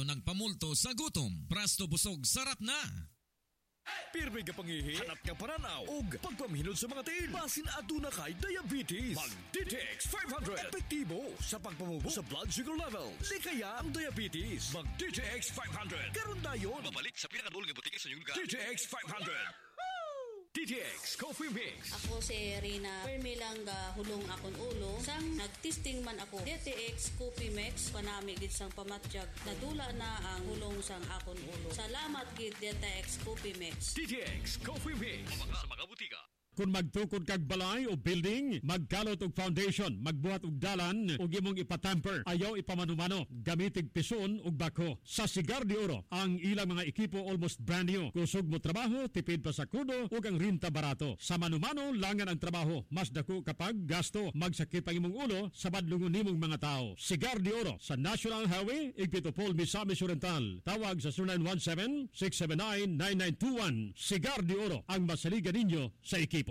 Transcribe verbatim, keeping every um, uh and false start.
nagpamulto sa gutom. Prasto busog sarap na. Pirmi ka pangihi, hanap ka paranaw, ug pagpamhinod sa mga tiil. Basin aduna kay diabetes. Mag-D T X five hundred. Epektibo sa pagpamubo sa blood sugar level. Likaya ang diabetes. Mag-D T X five hundred. Karon dayon. Mabalik sa pinakadulong nga butika sa inyong lugar. D T X five hundred. D T X Coffee Mix. Ako si Rina. Permi lang ga hulong akon ulo. Sang nagtesting man ako. D T X Coffee Mix. Panami gid sang pamatyag. Nadula na ang hulong sang akon ulo. Salamat gid D T X Coffee Mix. D T X Coffee Mix. Mabaka sa mga butika. Kung magtukod kag balay o building, magkalot og foundation, magbuhat og dalan ug imong ipatamper, ayaw ipamanumano, gamitig pison ug bako. Sa Cigar de Oro, ang ilang mga ekipo almost brand new. Kusog mo trabaho, tipid pa sa kudo ug ang renta barato. Sa manumano langan ang trabaho, mas dako kapag gasto. Magsakit pang imong ulo sa badlungon nimong mga tao. Cigar de Oro sa National Highway, Igpitopol, Misamis Oriental. Tawag sa zero nine one seven, six seven nine, nine nine two one. Cigar de Oro, ang masaligan ninyo sa ekip.